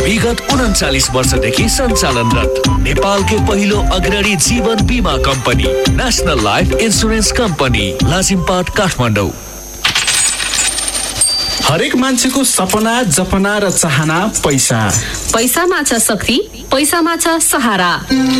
विगत 39 वर्षदेखि सञ्चालनरत नेपालकै पहिलो अग्रणी जीवन बीमा company national life insurance company Lazimpat Kathmandu. हरेक मान्छेको सपना जपना र चाहना पैसा। पैसामा छ शक्ति, पैसामा छ सहारा।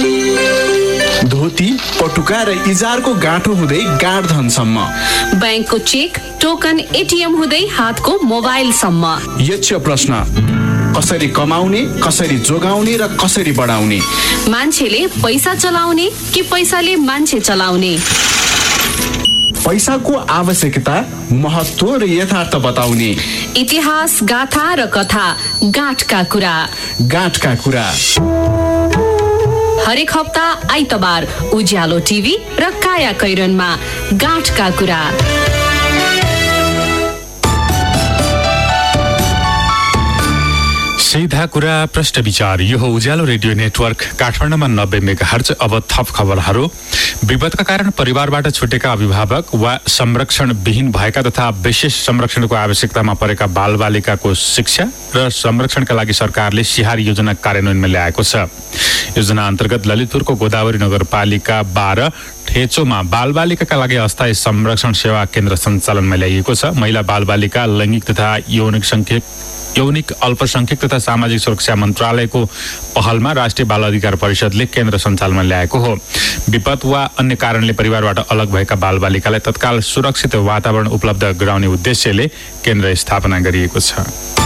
धोती पटुका र इजारको गाँठो हुँदै गाडधनसम्म, ब्याङ्कको चेक टोकन एटिएम हुँदै हातको मोबाइलसम्म। यक्ष प्रश्न, कसरी कमाउने, कसरी जोगाउने र कसरी बढाउने? मान्छेले पैसा चलाउने कि पैसाले मान्छे चलाउने? पैसाको आवश्यकता, महत्त्व र यथार्थ बताउने। इतिहास, गाथा र कथा, गाँठका कुरा। गाँठका कुरा हरेक हप्ता आइतबार उज्यालो टिभी र काया कैरनमा गाँठका कुरा। सीधा कुरा प्रश्न विचार। यो हो उज्यालो रेडियो नेटवर्क काठमाडौँमा 90 मेगाहर्ज। अब थप खबरहरू। विपदका कारण परिवारबाट छुटेका अभिभावक वा संरक्षण विहीन भएका तथा विशेष संरक्षणको आवश्यकतामा परेका बालबालिकाको शिक्षा र संरक्षणका लागि सरकारले सिहार योजना कार्यान्वयनमा ल्याएको छ। योजना अन्तर्गत ललितपुरको गोदावरी नगरपालिका 12 ठेचोमा बालबालिकाका लागि अस्थायी संरक्षण सेवा केन्द्र सञ्चालनमा ल्याइएको छ। महिला बालबालिका लैङ्गिक तथा यौनिक अल्पसंख्यक तथा सामाजिक सुरक्षा मन्त्रालयको पहलमा राष्ट्रिय बाल अधिकार परिषदले केन्द्र सञ्चालनमा ल्याएको हो। विपद वा अन्य कारणले परिवारबाट अलग भएका बालबालिकालाई तत्काल सुरक्षित वातावरण उपलब्ध गराउने उद्देश्यले केन्द्र स्थापना गरिएको छ।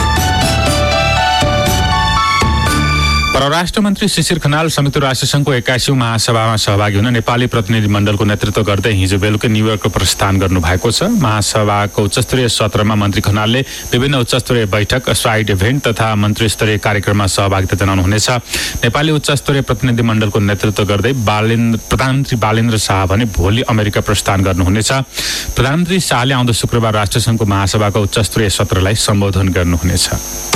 परराष्ट्र मन्त्री शिशिर खनाल संयुक्त राष्ट्र संघको 81औं महासभामा सहभागी हुन नेपाली प्रतिनिधि मण्डलको नेतृत्व गर्दै हिजो बेलुका न्युयोर्कको प्रस्थान गर्नु भएको छ। महासभाको उच्चस्तरीय सत्रमा मन्त्री खनालले विभिन्न उच्चस्तरीय बैठक, साइड इभेन्ट तथा मन्त्रीस्तरीय कार्यक्रममा सहभागिता जनाउनुहुनेछ। नेपाली उच्चस्तरीय प्रतिनिधि मण्डलको नेतृत्व गर्दै प्रधानमन्त्री बालेन्द्र शाह भने भोलि अमेरिका प्रस्थान गर्नुहुनेछ। प्रधानमन्त्री शाहले आउँदो शुक्रबार राष्ट्रसङ्घको महासभाको उच्चस्तरीय सत्रलाई सम्बोधन गर्नुहुनेछ।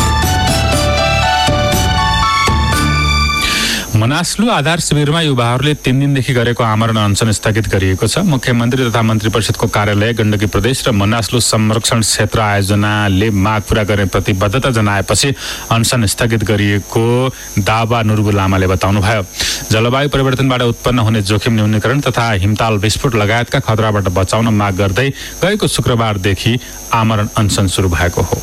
मनास्लु आधार शिविरमा युवाहरूले 3 दिनदेखि गरेको आमरण अनसन स्थगित गरिएको छ। मुख्यमन्त्री तथा मन्त्री परिषदको कार्यालय, गण्डकी प्रदेश र मनास्लु संरक्षण क्षेत्र आयोजनाले माग पूरा गर्ने प्रतिबद्धता जनाएपछि अनसन स्थगित गरिएको दावा नुर्बु लामाले बताउनुभयो। जलवायु परिवर्तनबाट उत्पन्न हुने जोखिम न्यूनीकरण तथा हिमताल विस्फोट लगायतका खतराबाट बचाउन माग गर्दै गएको शुक्रबारदेखि आमरण अनसन सुरु भएको हो।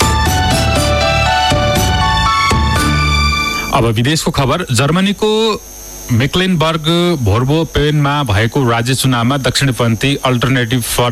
अब विदेशको खबर। जर्मनीको मेक्लेनबर्ग भोर्बो पेनमा भएको राज्य चुनावमा दक्षिणपन्थी अल्टरनेटिभ फर